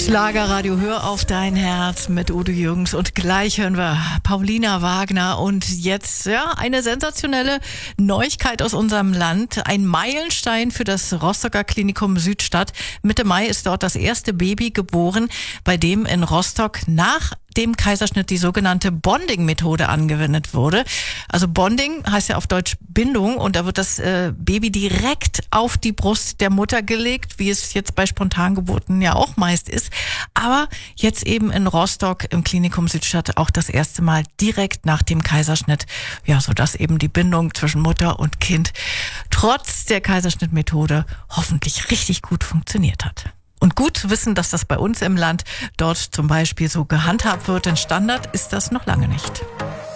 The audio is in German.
Schlagerradio, hör auf dein Herz mit Udo Jürgens und gleich hören wir Paulina Wagner und jetzt eine sensationelle Neuigkeit aus unserem Land, ein Meilenstein für das Rostocker Klinikum Südstadt. Mitte Mai ist dort das erste Baby geboren, bei dem in Rostock nach dem Kaiserschnitt die sogenannte Bonding-Methode angewendet wurde. Also Bonding heißt ja auf Deutsch Bindung und da wird das Baby direkt auf die Brust der Mutter gelegt, wie es jetzt bei Spontangeburten ja auch meist ist. Aber jetzt eben in Rostock im Klinikum Südstadt auch das erste Mal direkt nach dem Kaiserschnitt, sodass eben die Bindung zwischen Mutter und Kind trotz der Kaiserschnittmethode hoffentlich richtig gut funktioniert hat. Und gut zu wissen, dass das bei uns im Land dort zum Beispiel so gehandhabt wird, denn Standard ist das noch lange nicht.